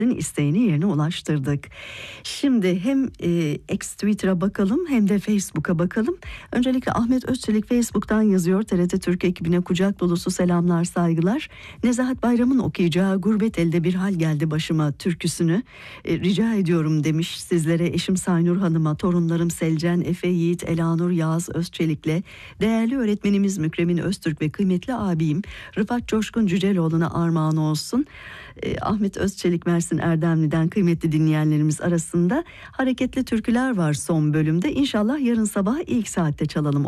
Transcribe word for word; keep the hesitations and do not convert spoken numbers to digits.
isteğini yerine ulaştırdık. Şimdi hem e, X Twitter'a bakalım hem de Facebook'a bakalım. Öncelikle Ahmet Özçelik Facebook'tan yazıyor. T R T Türk ekibine kucak dolusu selamlar, saygılar. Nezahat Bayram'ın okuyacağı Gurbet Elde Bir Hal Geldi Başıma türküsünü e, rica ediyorum demiş sizlere. Eşim Saynur Hanım'a, torunlarım Selcen, Efe, Yiğit, Elanur, Yağız Özçelik'le, değerli öğretmenimiz Mükremin Öztürk ve kıymetli abim Rıfat Coşkun Cüceloğlu'na armağan olsun. Eh, Ahmet Özçelik Mersin Erdemli'den kıymetli dinleyenlerimiz arasında hareketli türküler var son bölümde. İnşallah yarın sabah ilk saatte çalalım.